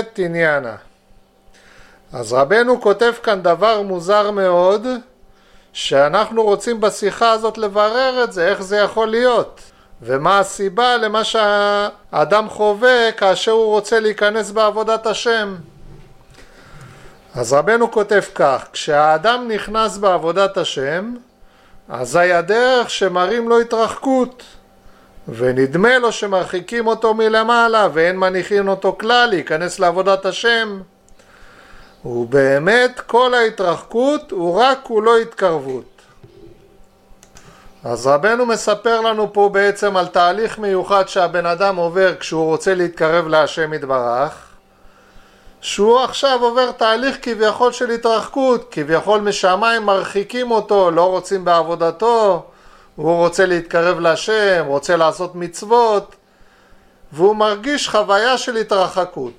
באמת עניינה. אז רבנו כותב כאן דבר מוזר מאוד, שאנחנו רוצים בשיחה הזאת לברר את זה, איך זה יכול להיות, ומה הסיבה למה שהאדם חווה כאשר הוא רוצה להיכנס בעבודת השם. אז רבנו כותב כך, כשהאדם נכנס בעבודת השם, אזי הדרך שמראים לו התרחקות, ונדמה לו שמרחיקים אותו מלמעלה ואין מניחים אותו כלל להיכנס לעבודת השם. ובאמת כל ההתרחקות הוא רק כולו התקרבות. אז רבנו מספר לנו פה בעצם על תהליך מיוחד שהבן אדם עובר כשהוא רוצה להתקרב להשם יתברך, שהוא עכשיו עובר תהליך כביכול של התרחקות, כביכול משמיים מרחיקים אותו, לא רוצים בעבודתו, הוא רוצה להתקרב להשם, רוצה לעשות מצוות, והוא מרגיש חוויה של התרחקות.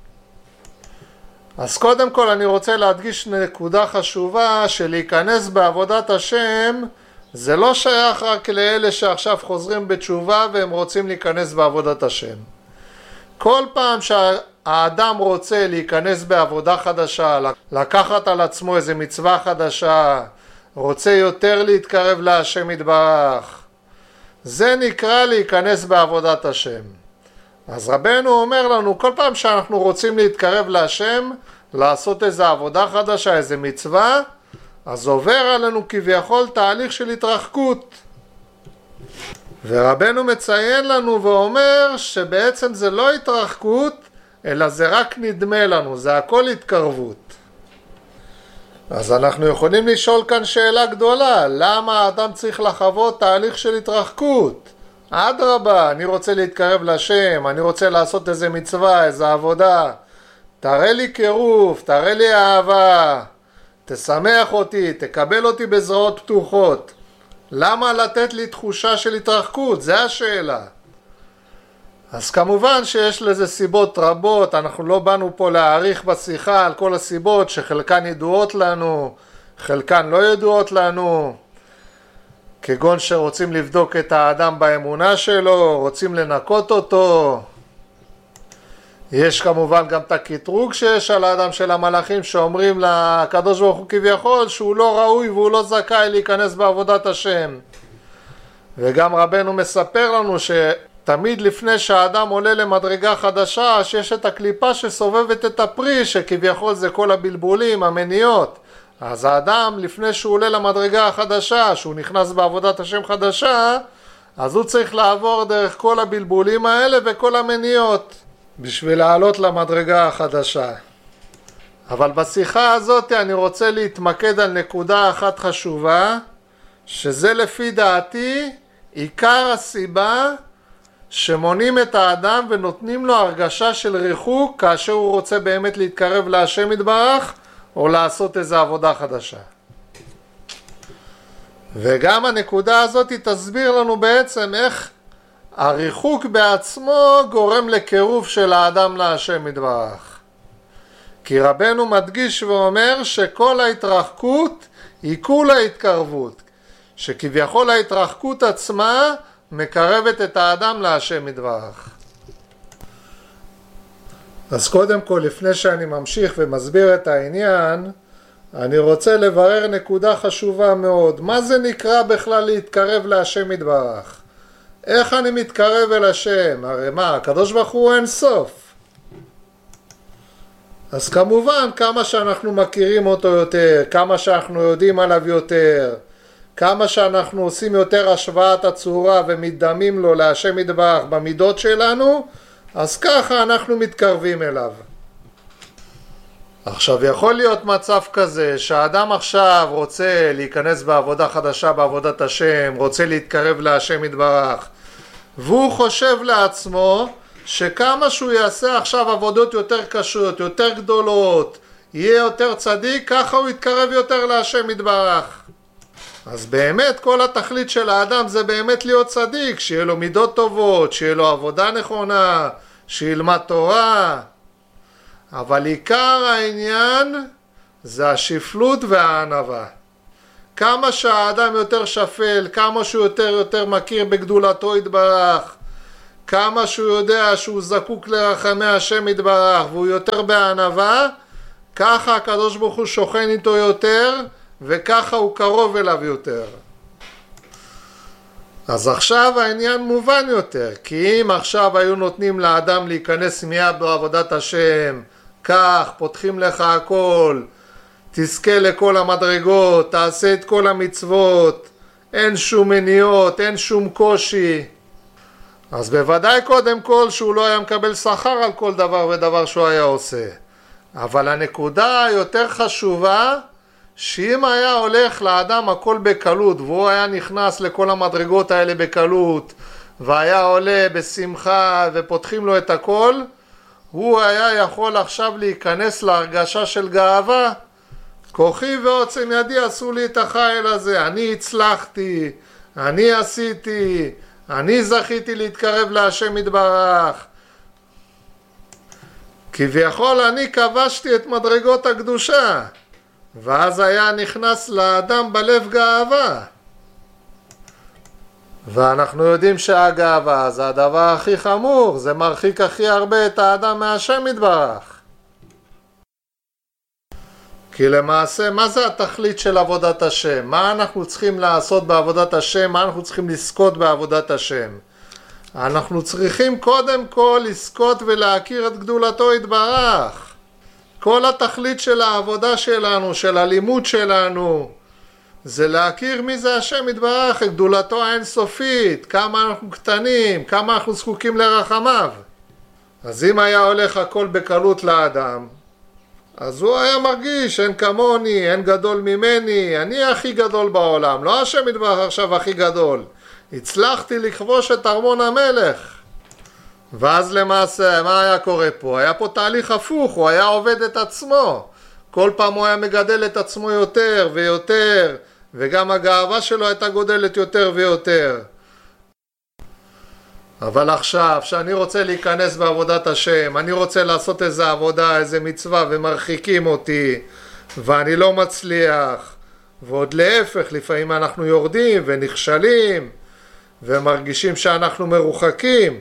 אז קודם כל אני רוצה להדגיש נקודה חשובה, שלהיכנס בעבודת השם זה לא שייך רק לאלה שעכשיו חוזרים בתשובה והם רוצים להיכנס בעבודת השם. כל פעם שהאדם רוצה להיכנס בעבודה חדשה, לקחת על עצמו איזה מצווה חדשה, רוצה יותר להתקרב להשם יתברך, זה נקרא להיכנס בעבודת השם. אז רבנו אומר לנו, כל פעם שאנחנו רוצים להתקרב להשם, לעשות איזו עבודה חדשה, איזו מצווה, אז עובר עלינו כביכול תהליך של התרחקות. ורבנו מציין לנו ואומר שבעצם זה לא התרחקות, אלא זה רק נדמה לנו, זה הכל התקרבות. אז אנחנו יכולים לשאול כאן שאלה גדולה, למה האדם צריך לחוות תהליך של התרחקות? אדרבה, אני רוצה להתקרב לשם, אני רוצה לעשות איזה מצווה, איזה עבודה, תראה לי קירוב, תראה לי אהבה, תשמח אותי, תקבל אותי בזרועות פתוחות. למה לתת לי תחושה של התרחקות? זה השאלה. אז כמובן שיש לזה סיבות רבות, אנחנו לא באנו פה להעריך בשיחה על כל הסיבות שחלקן ידועות לנו, חלקן לא ידועות לנו, כגון שרוצים לבדוק את האדם באמונה שלו, רוצים לנקות אותו. יש כמובן גם את הקטרוג שיש על האדם של המלאכים שאומרים לקדוש ברוך הוא כביכול שהוא לא ראוי והוא לא זכאי להיכנס בעבודת השם. וגם רבנו מספר לנו שתמיד לפני שהאדם עולה למדרגה חדשה, שיש את הקליפה שסובבת את הפרי, שכביכול זה כל הבלבולים, המניות. אז האדם לפני שהוא עולה למדרגה החדשה, שהוא נכנס בעבודת השם חדשה, אז הוא צריך לעבור דרך כל הבלבולים האלה וכל המניות בשביל לעלות למדרגה החדשה. אבל בשיחה הזאת אני רוצה להתמקד על נקודה אחת חשובה, שזה לפי דעתי עיקר הסיבה שמונים את האדם ונותנים לו הרגשה של ריחוק כאשר הוא רוצה באמת להתקרב להשם יתברך או לעשות איזו עבודה חדשה. וגם הנקודה הזאת תסביר לנו בעצם איך הריחוק בעצמו גורם לקירוב של האדם להשם יתברך. כי רבנו מדגיש ואומר שכל ההתרחקות היא כולה התקרבות, שכביכול ההתרחקות עצמה מקרבת את האדם להשם יתברך. אז קודם כל, לפני שאני ממשיך ומסביר את העניין, אני רוצה לברר נקודה חשובה מאוד. מה זה נקרא בכלל להתקרב להשם יתברך? איך אני מתקרב אל השם? הרי מה, הקדוש ברוך הוא אין סוף. אז כמובן, כמה שאנחנו מכירים אותו יותר, כמה שאנחנו יודעים עליו יותר, כמה שאנחנו עושים יותר השוואת הצורה ומתדמים לו להשם יתברך במידות שלנו, אז ככה אנחנו מתקרבים אליו. עכשיו יכול להיות מצב כזה שהאדם עכשיו רוצה להיכנס בעבודה חדשה בעבודת השם, רוצה להתקרב להשם יתברך, והוא חושב לעצמו שכמה שהוא יעשה עכשיו עבודות יותר קשות, יותר גדולות, יהיה יותר צדיק, ככה הוא יתקרב יותר להשם יתברך. אז באמת כל התכלית של האדם זה באמת להיות צדיק, שיהיה לו מידות טובות, שיהיה לו עבודה נכונה, שילמד תורה. אבל עיקר העניין זה השפלות והענווה. כמה שהאדם יותר שפל, כמה שהוא יותר מכיר בגדולתו יתברך, כמה שהוא יודע שהוא זקוק לרחמי השם יתברך והוא יותר בענווה, ככה הקדוש ברוך הוא שוכן איתו יותר וככה הוא קרוב אליו יותר. אז עכשיו העניין מובן יותר, כי אם עכשיו היו נותנים לאדם להיכנס מיד בעבודת השם, כך פותחים לך הכל, תזכה לכל המדרגות, תעשה את כל המצוות, אין שום מניעות, אין שום קושי, אז בוודאי קודם כל שהוא לא היה מקבל שכר על כל דבר ודבר שהוא היה עושה. אבל הנקודה היותר חשובה, שאם היה הולך לאדם הכל בקלות והוא היה נכנס לכל המדרגות האלה בקלות והיה עולה בשמחה ופותחים לו את הכל, הוא היה יכול עכשיו להיכנס להרגשה של גאווה. כוחי ועוצם ידי עשו לי את החיל הזה, אני הצלחתי, אני עשיתי, אני זכיתי להתקרב להשם יתברך, כביכול אני כבשתי את מדרגות הקדושה. ואז היה נכנס לאדם בלב גאווה, ואנחנו יודעים שהגאווה זה הדבר הכי חמור, זה מרחיק הכי הרבה את האדם מהשם יתברך. כי למעשה מה זה התכלית של עבודת השם? מה אנחנו צריכים לעשות בעבודת השם? מה אנחנו צריכים לזכות בעבודת השם? אנחנו צריכים קודם כל לזכות ולהכיר את גדולתו יתברך. כל התכלית של העבודה שלנו, של הלימוד שלנו, זה להכיר מי זה השם יתברך, את גדולתו האינסופית, כמה אנחנו קטנים, כמה אנחנו זקוקים לרחמיו. אז אם היה הולך הכל בקלות לאדם, אז הוא היה מרגיש, אין כמוני, אין גדול ממני, אני הכי גדול בעולם, לא השם יתברך עכשיו הכי גדול. הצלחתי לכבוש את ארמון המלך. ואז למעשה מה היה קורה פה? היה פה תהליך הפוך, הוא היה עובד את עצמו. כל פעם הוא היה מגדל את עצמו יותר ויותר, וגם הגאווה שלו הייתה גודלת יותר ויותר. אבל עכשיו, שאני רוצה להיכנס בעבודת השם, אני רוצה לעשות איזה עבודה, איזה מצווה, ומרחיקים אותי, ואני לא מצליח, ועוד להפך, לפעמים אנחנו יורדים ונכשלים, ומרגישים שאנחנו מרוחקים.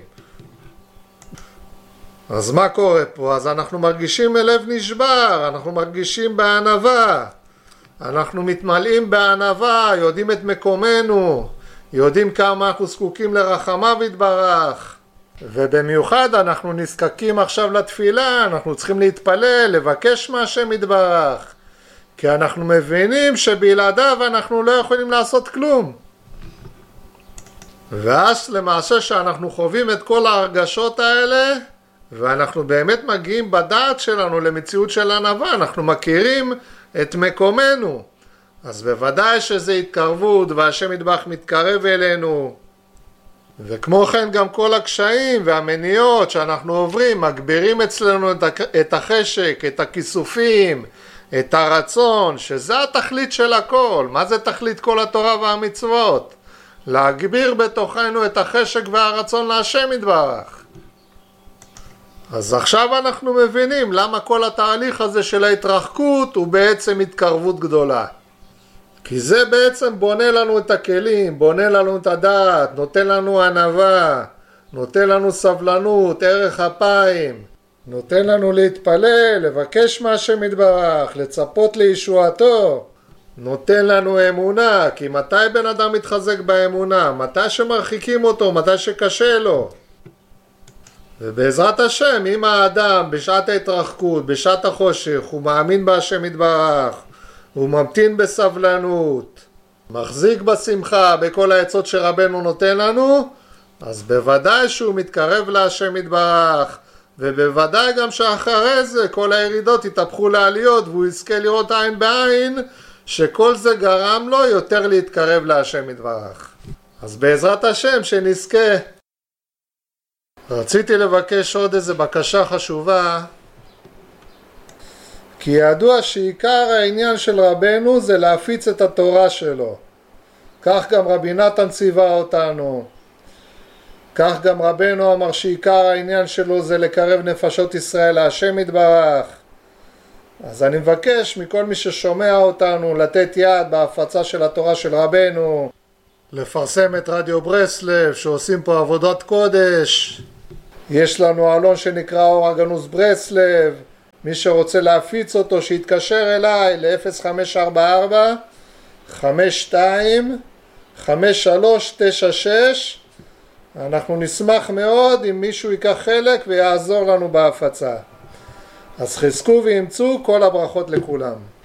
אז מה קורה פה? אז אנחנו מרגישים מלב נשבר, אנחנו מרגישים בענווה, אנחנו מתמלאים בענווה, יודעים את מקומנו, יודעים כמה אנחנו זקוקים לרחמיו יתברך, ובמיוחד אנחנו נזקקים עכשיו לתפילה, אנחנו צריכים להתפלל, לבקש מהשם יתברך, כי אנחנו מבינים שבלעדיו אנחנו לא יכולים לעשות כלום. ואז למעשה שאנחנו חווים את כל ההרגשות האלה, ואנחנו באמת מגיעים בדעת שלנו למציאות של ענווה, אנחנו מכירים את מקומנו, אז בוודאי שזה התקרבות והשם יתברך מתקרב אלינו. וכמו כן גם כל הקשיים והמניעות שאנחנו עוברים מגבירים אצלנו את החשק, את הכיסופים, את הרצון, שזה התכלית של הכל. מה זה תכלית כל התורה והמצוות? להגביר בתוכנו את החשק והרצון להשם יתברך. אז עכשיו אנחנו מבינים למה כל התהליך הזה של ההתרחקות הוא בעצם התקרבות גדולה. כי זה בעצם בונה לנו את הכלים, בונה לנו את הדעת, נותן לנו ענווה, נותן לנו סבלנות, ערך אפיים, נותן לנו להתפלל, לבקש מהשם יתברך, לצפות לישועתו, נותן לנו אמונה, כי מתי בן אדם מתחזק באמונה? מתי שמרחיקים אותו, מתי שקשה לו. ובעזרת השם, אם האדם בשעת ההתרחקות, בשעת החושך, הוא מאמין בהשם יתברך, הוא ממתין בסבלנות, מחזיק בשמחה בכל העצות שרבנו נותן לנו, אז בוודאי שהוא מתקרב להשם יתברך, ובוודאי גם שאחרי זה כל הירידות יתהפכו לעליות, והוא יזכה לראות עין בעין שכל זה גרם לו יותר להתקרב להשם יתברך. אז בעזרת השם שנזכה. רציתי לבקש עוד איזה בקשה חשובה, כי ידוע שעיקר העניין של רבנו זה להפיץ את התורה שלו. כך גם רבי נתן ציווה אותנו. כך גם רבנו אמר שעיקר העניין שלו זה לקרב נפשות ישראל להשם יתברך. אז אני מבקש מכל מי ששומע אותנו לתת יד בהפצה של התורה של רבנו. לפרסם את רדיו ברסלב שעושים פה עבודת קודש. יש לנו אלון שנקרא אור הגנוז ברסלב, מי שרוצה להפיץ אותו שיתקשר אליי ל-0544 525396. אנחנו נשמח מאוד אם מישהו ייקח חלק ויעזור לנו בהפצה. אז חזקו ואמצו, כל הברכות לכולם.